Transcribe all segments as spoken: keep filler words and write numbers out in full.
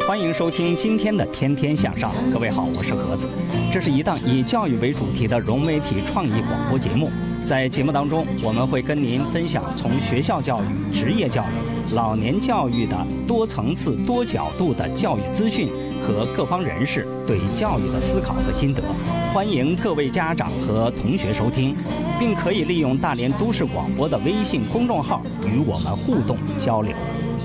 欢迎收听今天的《天天向上》，各位好，我是盒子。这是一档以教育为主题的融媒体创意广播节目。在节目当中，我们会跟您分享从学校教育、职业教育、老年教育的多层次、多角度的教育资讯和各方人士对教育的思考和心得。欢迎各位家长和同学收听，并可以利用大连都市广播的微信公众号与我们互动交流。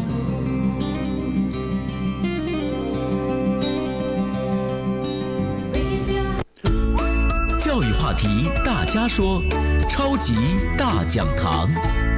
教育话题大家说，超级大讲堂。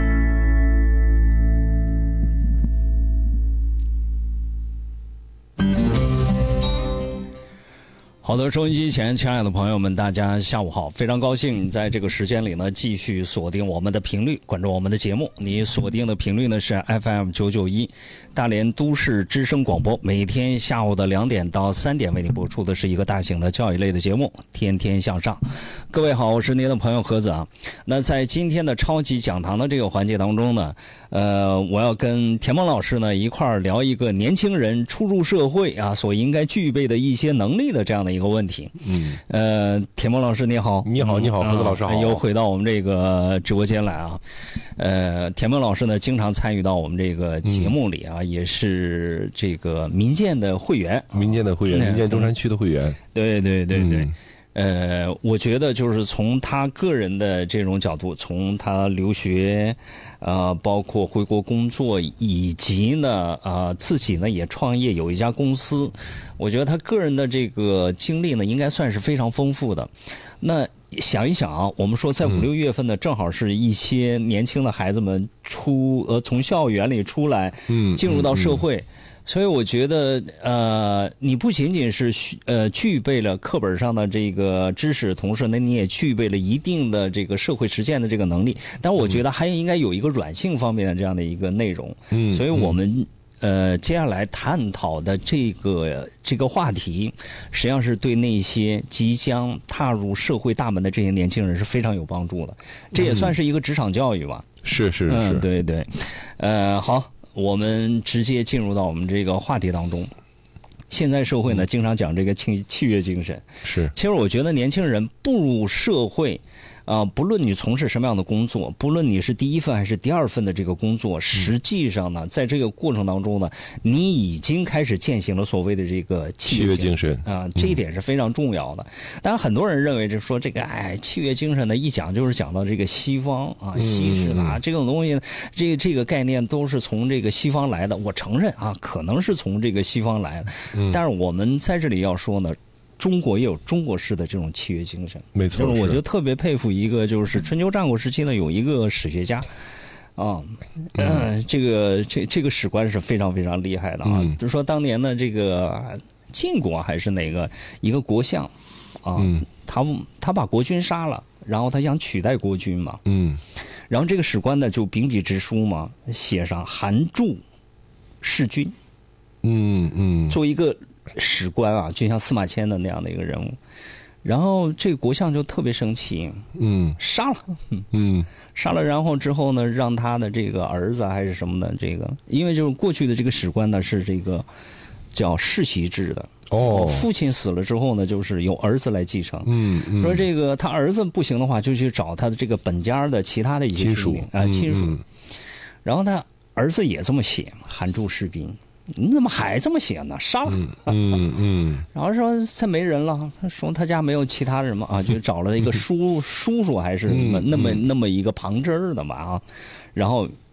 好的，收音机前亲爱的朋友们，大家下午好！非常高兴在这个时间里呢，继续锁定我们的频率，关注我们的节目。你锁定的频率呢是 F M 九九一，大连都市之声广播，每天下午的两点到三点为你播出的是一个大型的教育类的节目《天天向上》。各位好，我是您的朋友盒子啊。那在今天的超级讲堂的这个环节当中呢，呃，我要跟田梦老师呢一块儿聊一个年轻人初入社会啊所应该具备的一些能力的这样的一个。一个问题，嗯，呃，田梦老师你好， 你好，你好，盒子老师好， 又回到我们这个直播间来啊，呃，田梦老师呢经常参与到我们这个节目里啊，嗯、也是这个民建的会员， 民建的会员，民建中山区的会员， 对对对对。嗯呃，我觉得就是从他个人的这种角度，从他留学，呃，包括回国工作，以及呢，呃，自己呢也创业有一家公司，我觉得他个人的这个经历呢，应该算是非常丰富的。那想一想啊，我们说在五六月份呢，正好是一些年轻的孩子们出呃从校园里出来，嗯，进入到社会。嗯嗯所以我觉得，呃，你不仅仅是呃具备了课本上的这个知识，同时呢，你也具备了一定的这个社会实践的这个能力。但我觉得还应该有一个软性方面的这样的一个内容。嗯，所以我们呃接下来探讨的这个这个话题，实际上是对那些即将踏入社会大门的这些年轻人是非常有帮助的。这也算是一个职场教育吧。 是是是， 嗯，对对，呃，好。我们直接进入到我们这个话题当中。现在社会呢，经常讲这个契契约精神。 是， 其实我觉得年轻人步入社会，啊、呃，不论你从事什么样的工作，不论你是第一份还是第二份的这个工作，实际上呢，在这个过程当中呢，你已经开始践行了所谓的这个契约精神啊、呃，这一点是非常重要的。当然，很多人认为就说这个哎，契约精神呢，一讲就是讲到这个西方啊、西式啊、嗯、这种东西，这这个概念都是从这个西方来的。我承认啊，可能是从这个西方来的，嗯、但是我们在这里要说呢。中国也有中国式的这种契约精神， 没错。 就是我就特别佩服一个，就是春秋战国时期呢，有一个史学家，啊，嗯、呃，这个这这个史官是非常非常厉害的啊。嗯、就是说当年呢，这个晋国还是哪个一个国相啊，嗯、他他把国君杀了，然后他想取代国君嘛，嗯，然后这个史官呢就秉笔直书嘛，写上韩著弑君， 嗯嗯， 做一个。史官啊，就像司马迁的那样的一个人物，然后这个国相就特别生气，嗯，杀了，嗯，杀了，然后之后呢，让他的这个儿子还是什么的，这个，因为就是过去的这个史官呢是这个叫世袭制的，哦，父亲死了之后呢，就是由儿子来继承，嗯，嗯说这个他儿子不行的话，就去找他的这个本家的其他的一些亲属啊亲属， 嗯嗯、 然后他儿子也这么写，韩著弑宾。你怎么还这么写呢？杀了，嗯 嗯, 嗯，然后说再没人了，说他家没有其他人嘛啊，就找了一个叔叔叔还是那么、嗯、那么那么一个旁支的嘛啊，然后